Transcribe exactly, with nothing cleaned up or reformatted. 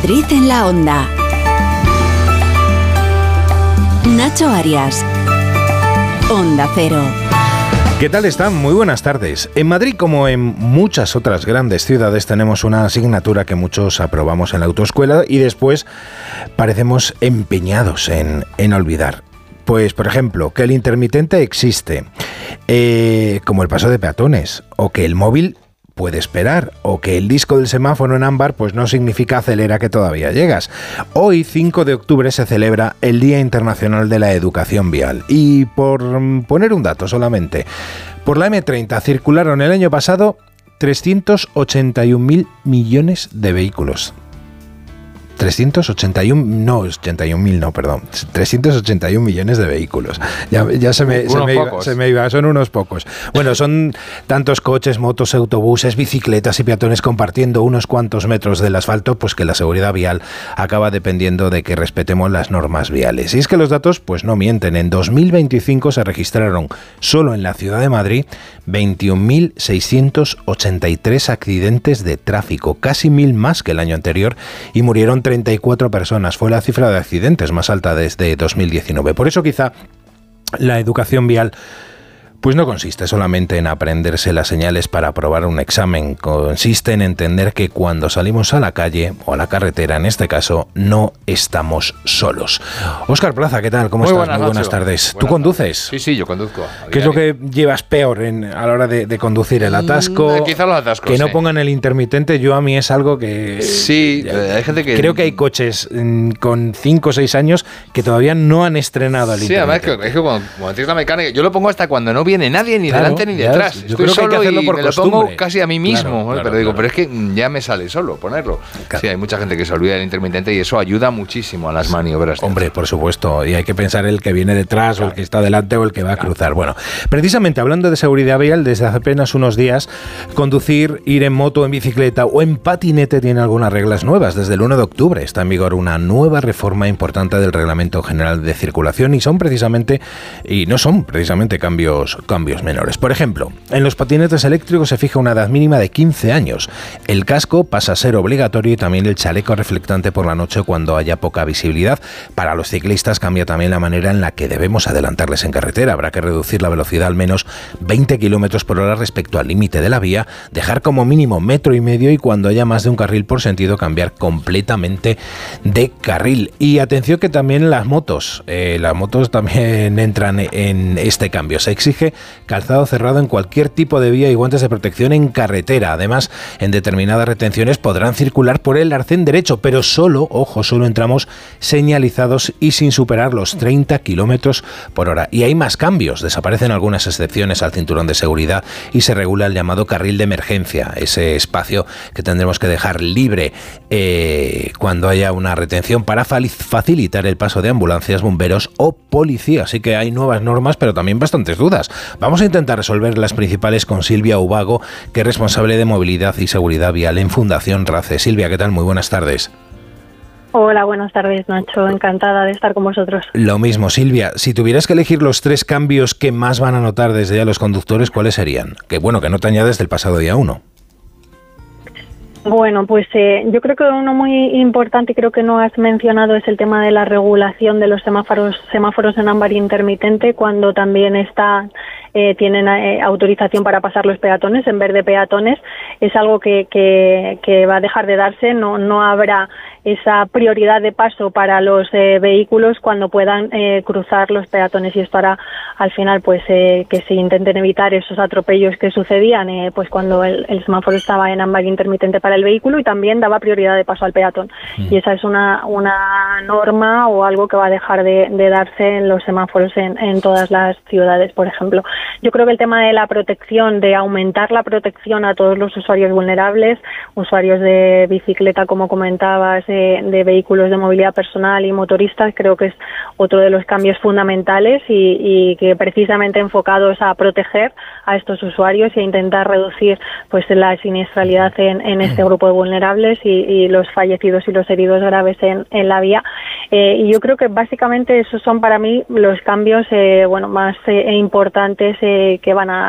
Madrid en la Onda. Nacho Arias. Onda Cero. ¿Qué tal están? Muy buenas tardes. En Madrid, como en muchas otras grandes ciudades, tenemos una asignatura que muchos aprobamos en la autoescuela y después parecemos empeñados en, en olvidar. Pues, por ejemplo, que el intermitente existe, eh, como el paso de peatones, o que el móvil puede esperar, o que el disco del semáforo en ámbar pues no significa acelera que todavía llegas. Hoy, cinco de octubre, se celebra el Día Internacional de la Educación Vial. Y por poner un dato solamente, por la eme treinta circularon el año pasado trescientos ochenta y un mil millones de vehículos. trescientos ochenta y uno, no, ochenta y un mil, no, perdón, trescientos ochenta y un millones de vehículos. Ya, ya se, me, se, me iba, se me iba, son unos pocos. Bueno, son tantos coches, motos, autobuses, bicicletas y peatones compartiendo unos cuantos metros del asfalto, pues que la seguridad vial acaba dependiendo de que respetemos las normas viales. Y es que los datos, pues no mienten. En dos mil veinticinco se registraron solo en la ciudad de Madrid veintiún mil seiscientos ochenta y tres accidentes de tráfico, casi mil más que el año anterior, y murieron treinta y cuatro personas. Fue la cifra de accidentes más alta desde dos mil diecinueve. Por eso quizá la educación vial pues no consiste solamente en aprenderse las señales para aprobar un examen, consiste en entender que cuando salimos a la calle o a la carretera, en este caso, no estamos solos. Óscar Plaza, ¿qué tal? ¿Cómo Muy estás? buenas, Muy buenas Nacho. tardes. Buenas ¿Tú conduces? tardes. Sí, sí, yo conduzco. ¿Qué es lo que llevas peor en, a la hora de, de conducir? ¿El atasco? Mm, quizá los atascos, Que no sí. pongan el intermitente, yo a mí es algo que... Sí, ya, hay gente que... Creo que hay coches mm, con cinco o seis años que todavía no han estrenado el Sí, intermitente. además es que, es que cuando, cuando tienes la mecánica, yo lo pongo hasta cuando no viene nadie ni Claro, delante ni ya detrás. es, yo Estoy creo que hay que solo hacerlo y por me lo costumbre. pongo casi a mí mismo. Claro, ¿eh? claro, pero digo, claro. pero es que ya me sale solo ponerlo. Claro. Sí, hay mucha gente que se olvida del intermitente y eso ayuda muchísimo a las maniobras. Hombre, por supuesto, y hay que pensar el que viene detrás, claro, o el que está delante o el que va a cruzar. Bueno, precisamente hablando de seguridad vial, desde hace apenas unos días, conducir, ir en moto, en bicicleta o en patinete tiene algunas reglas nuevas. Desde el uno de octubre está en vigor una nueva reforma importante del Reglamento General de Circulación y son precisamente, y no son precisamente cambios, cambios menores. Por ejemplo, en los patinetes eléctricos se fija una edad mínima de quince años. El casco pasa a ser obligatorio y también el chaleco reflectante por la noche cuando haya poca visibilidad. Para los ciclistas cambia también la manera en la que debemos adelantarles en carretera. Habrá que reducir la velocidad al menos veinte kilómetros por hora respecto al límite de la vía, dejar como mínimo metro y medio y cuando haya más de un carril por sentido cambiar completamente de carril. Y atención que también las motos, eh, las motos también entran en este cambio. Se exige calzado cerrado en cualquier tipo de vía y guantes de protección en carretera. Además, en determinadas retenciones podrán circular por el arcén derecho, pero solo, ojo, solo en tramos señalizados y sin superar los treinta kilómetros por hora. Y hay más cambios. Desaparecen algunas excepciones al cinturón de seguridad y se regula el llamado carril de emergencia, ese espacio que tendremos que dejar libre eh, cuando haya una retención para facilitar el paso de ambulancias, bomberos o policía. Así que hay nuevas normas, pero también bastantes dudas. Vamos a intentar resolver las principales con Silvia Ubago, que es responsable de movilidad y seguridad vial en Fundación RACE. Silvia, ¿qué tal? Muy buenas tardes. Hola, buenas tardes, Nacho. Encantada de estar con vosotros. Lo mismo, Silvia. Si tuvieras que elegir los tres cambios que más van a notar desde ya los conductores, ¿cuáles serían? Que bueno, que no te añades del pasado día uno. Bueno, pues eh, yo creo que uno muy importante, creo que no has mencionado, es el tema de la regulación de los semáforos semáforos en ámbar intermitente, cuando también está eh, tienen eh, autorización para pasar los peatones en verde peatones. Es algo que, que, que va a dejar de darse, no, no habrá esa prioridad de paso para los eh, vehículos cuando puedan eh, cruzar los peatones, y esto hará al final pues eh, que se intenten evitar esos atropellos que sucedían eh, pues cuando el, el semáforo estaba en ámbar intermitente para el vehículo y también daba prioridad de paso al peatón. Mm. Y esa es una, una norma o algo que va a dejar de, de darse en los semáforos en, en todas las ciudades, por ejemplo. Yo creo que el tema de la protección, de aumentar la protección a todos los usuarios vulnerables, usuarios de bicicleta, como comentabas, de, de vehículos de movilidad personal y motoristas, creo que es otro de los cambios fundamentales y, y que precisamente enfocados a proteger a estos usuarios y a intentar reducir pues la siniestralidad en, en este grupo de vulnerables y, y los fallecidos y los heridos graves en, en la vía. Eh, y yo creo que básicamente esos son para mí los cambios eh, bueno más eh, importantes eh, que van a